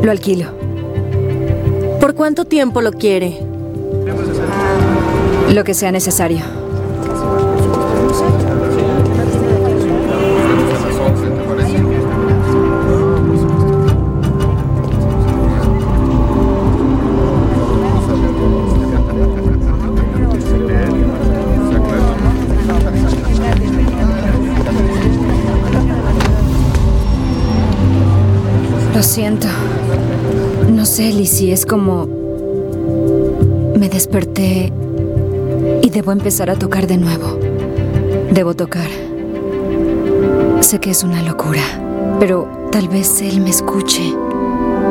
Lo alquilo. ¿Por cuánto tiempo lo quiere? Lo que sea necesario. Lo siento. No sé, Lizzie, es como... Me desperté y debo empezar a tocar de nuevo. Debo tocar. Sé que es una locura, pero tal vez él me escuche.